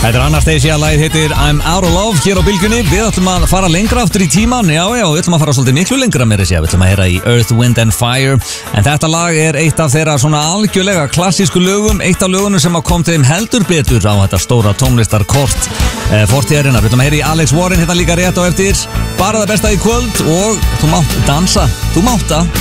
Þetta Anastasia, lagið heitir I'm Out of Love hér á Bylgjunni. Við ætlum að fara lengra aftur í tíman. Já, við ætlum að fara svolítið miklu lengra með þessi. Við ætlum að heyra í Earth, Wind and Fire. En þetta lag er eitt af þeirra svona algjörlega klassísku lögum. Eitt af lögunum sem kom þeim heldur betur á þetta stóra tónlistarkort fortíðarinnar. Við ætlum að heyra í Alex Warren hérna líka rétt á eftir. Bara það besta í kvöld og þú mátt dansa. Þú mátt það.